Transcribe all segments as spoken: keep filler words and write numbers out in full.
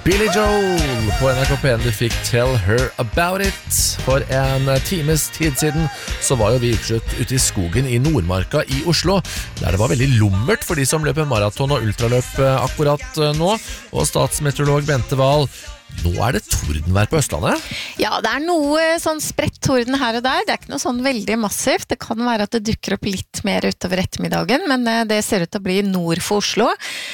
Billy Joel på N R K P en. Du fikk Tell Her About It. For en times tid siden så var jo vi ukeslutt ute i skogen i Nordmarka i Oslo, der det var veldig lummert for de som løper maraton og ultraløp akkurat nå. Og statsmeteorolog Bente Wahl, nå er det tordenvær på Østlandet. Ja, det er noe sånn spredt torden her og der. Det er ikke noe sånn veldig massivt. Det kan være at det dukker opp litt mer utover ettermiddagen, men det ser ut til å bli nord for Oslo.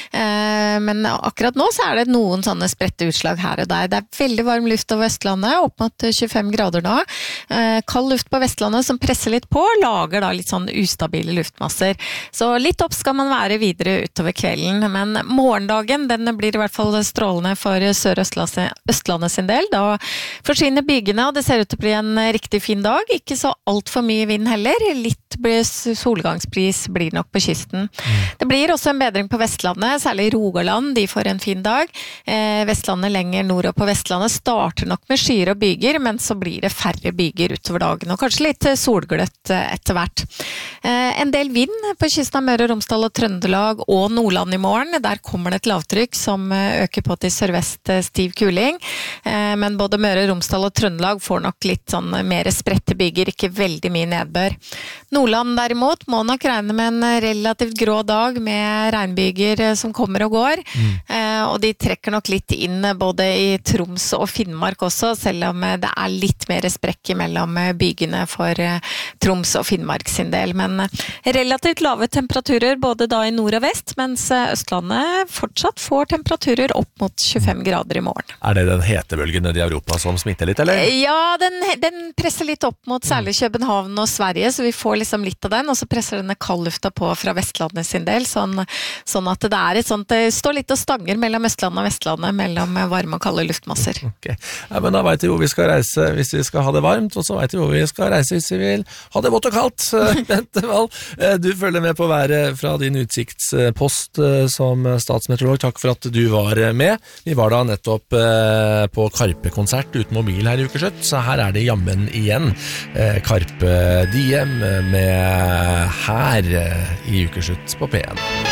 Men akkurat nå så er det noen sånne spredte utslag her og der. Det er veldig varm luft over Østlandet, opp mot tjuefem grader nå. Kald luft på Vestlandet som presser litt på, lager da litt sånn ustabile luftmasser. Så litt opp skal man være videre utover kvelden, men morgendagen, den blir i hvert fall strålende for Sør-Østlandet Østlandet sin del. Da forsvinner bygene, og det ser ut til å bli en riktig fin dag. Ikke så alt for mye vind heller. Litt solgangspris blir nok på kysten. Mm. Det blir også en bedring på Vestlandet, særlig Rogaland. De får en fin dag. Eh, Vestlandet lenger nord og på Vestlandet starter nok med skyer og byger, men så blir det færre byger utover dagen, og kanskje litt solgløtt etter hvert. Eh, en del vind på kysten av Møre og Romsdal og Trøndelag og Nordland i morgen. Der kommer det et lavtrykk som øker på til sørvest stiv kuling. Men både Møre og Romsdal og Trøndelag får nok litt sånn mer spredte byger, ikke veldig mye nedbør. Nordland derimot må nok regne med en relativt grå dag med regnbyger som kommer og går, mm. og de trekker nok litt inn både i Troms og Finnmark også, selv om det er litt mer sprekk mellom bygene for Troms og Finnmark sin del, men relativt lave temperaturer både da i nord og vest, mens Østlandet fortsatt får temperaturer opp mot tjuefem grader i morgen. Er det den hetebølgen nede i Europa som smitter litt, eller? Ja, den, den presser litt opp mot særlig København og Sverige, så vi får liksom litt av den, og så presser denne kaldlufta på fra Vestlandet sin del, sånn, sånn at det er et sånt, det står litt og stanger mellom Østlandet og Vestlandet, mellom varme og kalde luftmasser. Ok, ja, men da vet vi hvor vi skal reise hvis vi skal ha det varmt, og så vet vi hvor vi skal reise hvis vi vil ha det vått og kaldt. Bente Wahl, du følger med på været fra din utsiktspost som statsmeteorolog. Takk for at du var med. Vi var da nettopp på Karpe-konsert uten mobil her i ukeslutt, så her er det jammen igjen Karpe Diem med Her i ukeslutt på P en.